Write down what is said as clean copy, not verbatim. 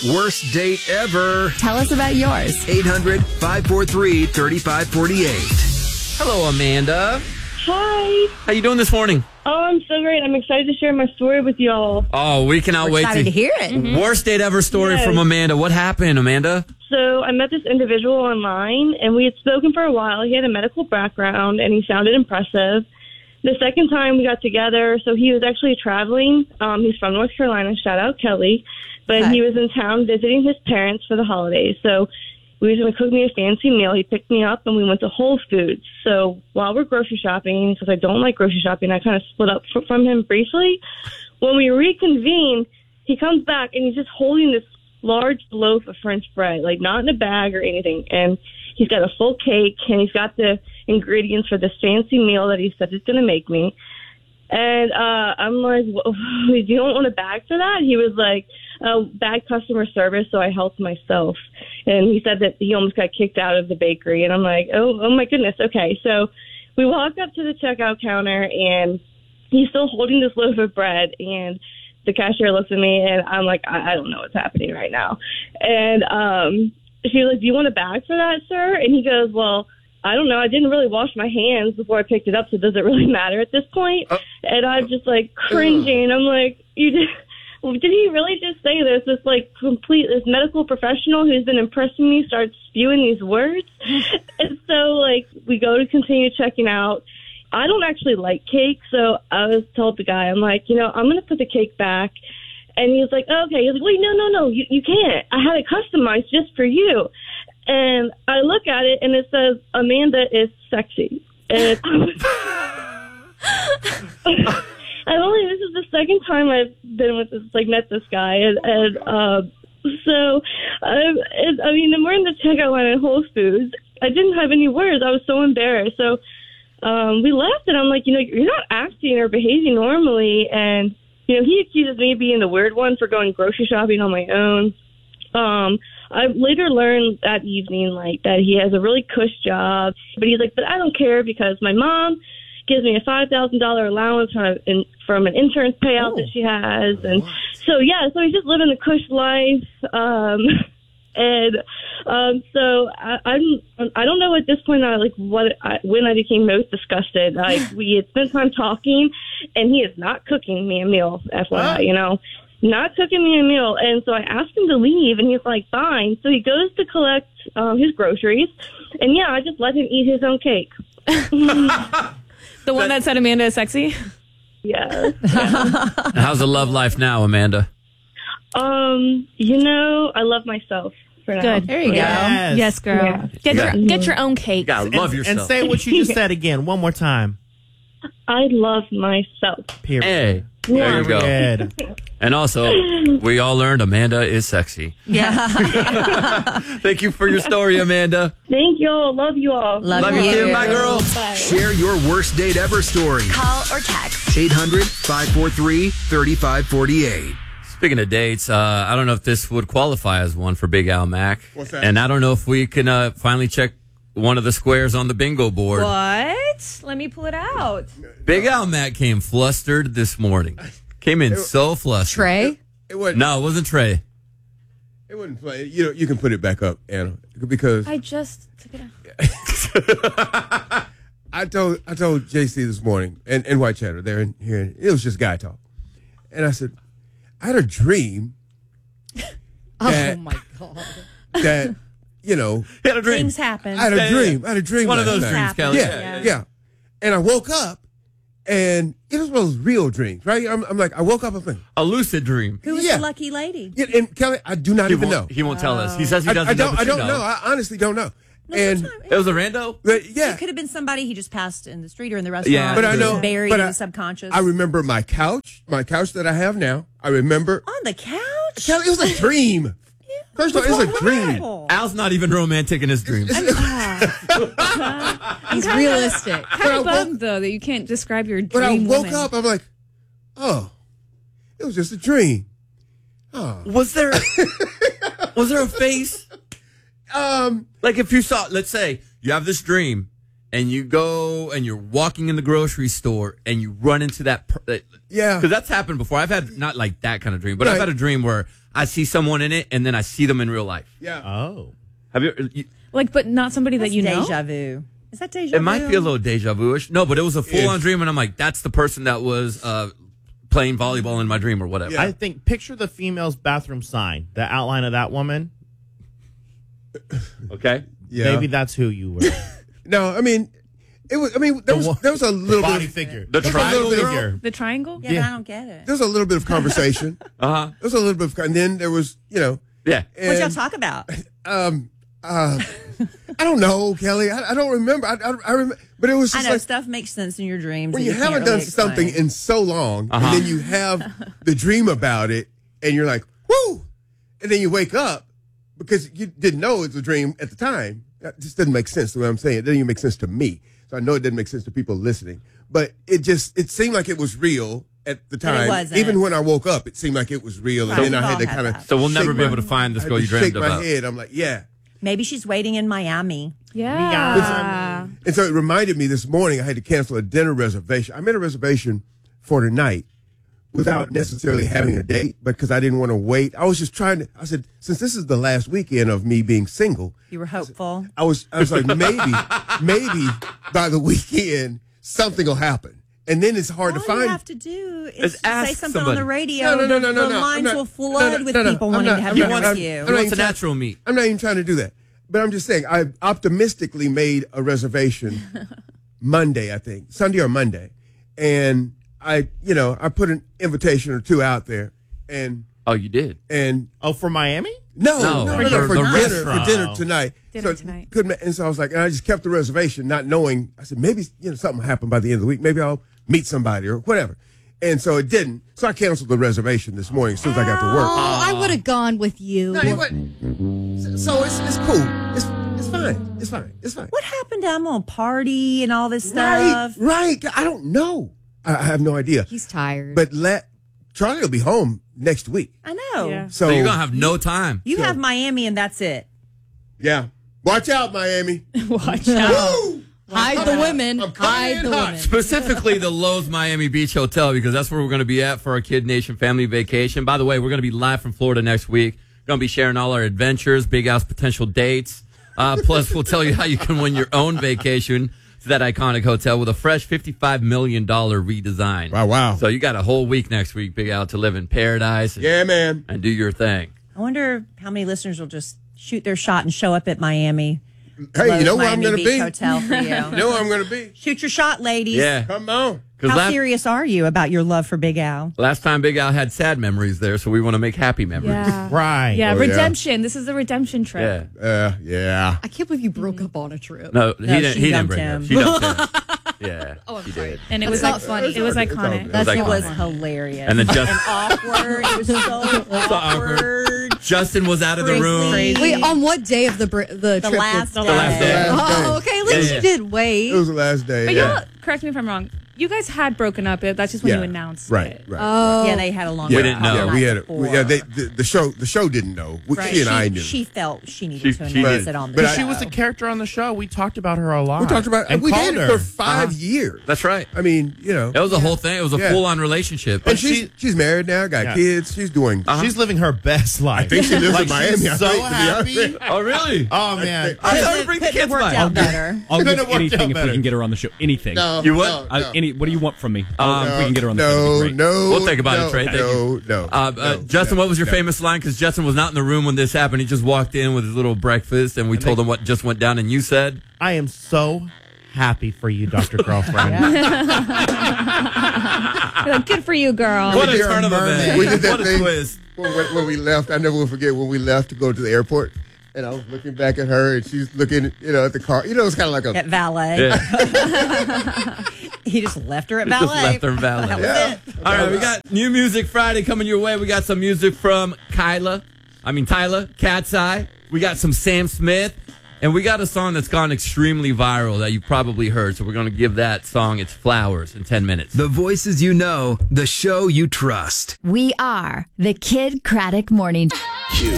worst date ever. Tell us about yours. 800-543-3548. Hello, Amanda. Hi. How you doing this morning? Oh, I'm so great. I'm excited to share my story with y'all. Oh, we cannot wait Excited to hear it. Mm-hmm. Worst date ever story Yes. from Amanda. What happened, Amanda? So I met this individual online, and we had spoken for a while. He had a medical background, and he sounded impressive. The second time we got together, so he was actually traveling. He's from North Carolina. Shout out Kelly. But Hi. he was in town visiting his parents for the holidays. So we was going to cook me a fancy meal. He picked me up, and we went to Whole Foods. So while we're grocery shopping, because I don't like grocery shopping, I kind of split up from him briefly. When we reconvene, he comes back, and he's just holding this large loaf of French bread, like not in a bag or anything. And he's got a full cake, and he's got the ingredients for this fancy meal that he said he's going to make me. And I'm like, you don't want a bag for that? He was like, bad customer service, so I helped myself. And he said that he almost got kicked out of the bakery. And I'm like, oh my goodness. Okay. So we walked up to the checkout counter, and he's still holding this loaf of bread. And the cashier looks at me, and I'm like, I don't know what's happening right now. And she was like, do you want a bag for that, sir? And he goes, well, I don't know. I didn't really wash my hands before I picked it up, so does it really matter at this point? And I'm just like cringing. I'm like, did he really just say this? This medical professional who's been impressing me starts spewing these words. And so like we go to continue checking out. I don't actually like cake, so I was told the guy, I'm like, I'm going to put the cake back. And he was like, okay. He was like, wait, no, you can't. I had it customized just for you. And I look at it, and it says, Amanda is sexy. And this is the second time I've been with this, met this guy. And we're in the checkout line at Whole Foods. I didn't have any words. I was so embarrassed. So we left, and I'm like, you're not acting or behaving normally. And, he accuses me of being the weird one for going grocery shopping on my own. I later learned that evening, that he has a really cush job. But he's like, but I don't care because my mom gives me a $5,000 allowance from an insurance payout that she has. And so he's just living the cush life. So I don't know at this point when I became most disgusted. We had spent time talking, and he is not cooking me a meal, FYI, not cooking me a meal. And so I asked him to leave, and he's like, fine. So he goes to collect his groceries, and I just let him eat his own cake. The one that said Amanda is sexy? Yeah. How's the love life now, Amanda? I love myself for now. Good. There you go. Yes, girl. Yeah. Get your own cake. You gotta love yourself. And say what you just said again, one more time. I love myself. Period. Hey, there you go. Period. And also, we all learned Amanda is sexy. Yeah. Thank you for your story, Amanda. Thank you all. Love you all. Love you you. too, my girl. Bye. Share your worst date ever story. Call or text. 800-543-3548. Speaking of dates, I don't know if this would qualify as one for Big Al Mac. What's that? And I don't know if we can finally check one of the squares on the bingo board. What? Let me pull it out. Big Al Mac came flustered this morning. Came in so flustered. Trey? It wasn't. No, it wasn't Trey. It wasn't play. You can put it back up, Anna, because I just took it out. I told JC this morning and White Chatter there and here. It was just guy talk, and I said I had a dream. Oh, my God. That He had a dream. Things happen. I had a dream. I had a dream. One of last those night. dreams, Kelly. Yeah. And I woke up, and it was one of those real dreams, right? I'm like, I woke up, I'm thinking, A lucid dream. Who was Yeah. the lucky lady? yeah, and Kelly, I do not even know. He won't tell us. He says he doesn't I know. don't. but I you don't know. I honestly don't know. No, And sometimes- It was a rando? but yeah, It could have been somebody he just passed in the street or in the restaurant. Yeah, but I It was know. buried but in I- the subconscious. I remember my couch that I have now. I remember. On the couch? Kelly, it was a dream. First of all, it was a dream. Al's not even romantic in his dreams. He's realistic. Kind I of woke- bummed, though, that you can't describe your dream When I woke woman. up, I'm like, oh, it was just a dream. Oh, Was there a face? Like if you saw, let's say you have this dream and you go and you're walking in the grocery store and you run into that. Yeah. Because that's happened before. I've had not like that kind of dream, but I've Right. had a dream where I see someone in it and then I see them in real life. Yeah. Oh. Have you? Like, but not somebody That's that you know. deja vu. Is that deja vu? It might be a little deja vu-ish. No, but it was a full-on dream, and I'm like, that's the person that was playing volleyball in my dream or whatever. Yeah. I think picture the female's bathroom sign, the outline of that woman. Okay. Yeah. Maybe that's who you were. No, I mean, it was. I mean, there was a little body bit of, figure. The there was a triangle little bit of- figure. The triangle? Yeah, Yeah. but I don't get it. There was a little bit of conversation. Uh-huh. There was a little bit of, and then there was, Yeah. What'd y'all and, talk about? I don't know, Kelly. I don't remember. I remember, but it was I just know like stuff makes sense in your dreams. when that you can't haven't really done something explain. in so long, Uh-huh. and then you have the dream about it, and you're like, "Woo!" and then you wake up because you didn't know it was a dream at the time. That just doesn't make sense the way I'm saying it. It doesn't even make sense to me. So I know it doesn't make sense to people listening. But it seemed like it was real at the But it time. wasn't. Even when I woke up, it seemed like it was real, and Right. then I We've had all to had kind of. that. So we'll never be able to find this girl you shake dreamed my about. head. I'm like, yeah. Maybe she's waiting in Miami. Yeah. And so it reminded me this morning I had to cancel a dinner reservation. I made a reservation for tonight without necessarily having a date because I didn't want to wait. I was just trying to, I said, since this is the last weekend of me being single, You were hopeful. I was like, maybe by the weekend, something will happen. And then it's hard All to find. you have to do is Is ask say something somebody. on the radio. No. The I'm lines not- will flood with people I'm wanting not- to have I'm dinner not- with I'm- you. He I'm wants a even natural meet. I'm not even trying to do that. But I'm just saying, I optimistically made a reservation Monday, I think, Sunday or Monday. And I put an invitation or two out there. And Oh, you did? Oh, for Miami? no, for for the dinner restaurant. for dinner tonight. Dinner so tonight. and so I was like, and I just kept the reservation, not knowing. I said maybe something will happen by the end of the week. Maybe I'll meet somebody or whatever. And so it didn't. So I canceled the reservation this morning as soon as I got to work. Oh, I would have gone with you. No, it wasn't. So it's cool. It's fine. It's fine. It's fine. What happened? I'm gonna party and all this Right, stuff. right. I don't know. I have no idea. He's tired. But Charlie will be home next week. I know. Yeah. So you're going to have no time. You have Miami and that's it. Yeah. Watch out, Miami. Watch out. Woo! Hide the women. I'm coming Hide in the hot. women. Specifically, the Lowe's Miami Beach Hotel, because that's where we're going to be at for our Kid Nation family vacation. By the way, we're going to be live from Florida next week. Going to be sharing all our adventures, Big Al's potential dates. Plus, we'll tell you how you can win your own vacation to that iconic hotel with a fresh $55 million redesign. Wow. So you got a whole week next week, Big Al, to live in paradise and, Yeah, man. and do your thing. I wonder how many listeners will just shoot their shot and show up at Miami. Hey, Lowe's you know where I'm Miami going to Beach be? Hotel for you. You know where I'm going to be? Shoot your shot, ladies. Yeah. Come on. 'Cause How last, serious are you about your love for Big Al? last time Big Al had sad memories there, so we want to make happy memories. Yeah. Right. Yeah, Oh, yeah. redemption. This is the redemption trip. Yeah. Yeah. I can't believe you broke up on a trip. No, he didn't. she He didn't dumped bring him. her. She dumped him. Yeah. Oh, I'm she sorry. did. And it was It's not funny. It was It's all iconic. good. That like shit was awkward. hilarious. And then just and awkward. It was so awkward. Justin was out of the room. Crazy. Wait, on what day of the trip? The last day. The last day. Oh, okay. At least Yeah. you did wait. It was the last day. But yeah. y'all, correct me if I'm wrong. You guys had broken up. That's just when you announced Right, it. right. Oh, Yeah, they had a long. We didn't know. Yeah, we had before. the show didn't know. Right. She and I knew. She felt she needed to She announce did. it on the But show. She was a character on the show. We talked about her a lot. we talked about and we called dated her. for 5 years. That's right. I mean, That was a whole thing. It was a Yeah. full-on relationship. and she's married now, got Yeah. kids. She's doing. She's living her best life. I think she lives in Miami. She's I so think, to be happy. honest. Oh, really? Oh man. I thought bring the Couldn't have kids worked by. out better. I'll Couldn't give have worked anything out if better. we can get her on the show. Anything. No, You what? no, What do you want from me? If we can get her on the show. no, that'd be great. no. We'll think about it, Trey. Thank No, no. Justin, what was your no. famous line? Because Justin was not in the room when this happened. He just walked in with his little breakfast, and we told him what just went down, and you said, I am so happy for you, Dr. Girlfriend. You're like, good for you, girl. what a You're a turn of mermaid. events. We did that What a thing. twist. When we left, I never will forget when we left to go to the airport, and I was looking back at her, and she's looking, at the car. It's kind of like a. At valet. Yeah. He just left her at Just valet. left her in valet. That was Yeah. it. All right, we got New Music Friday coming your way. We got some music from Tyler, Cat's Eye. We got some Sam Smith. And we got a song that's gone extremely viral that you've probably heard. So we're going to give that song its flowers in 10 minutes. The voices you know, the show you trust. We are the Kid Craddock Morning.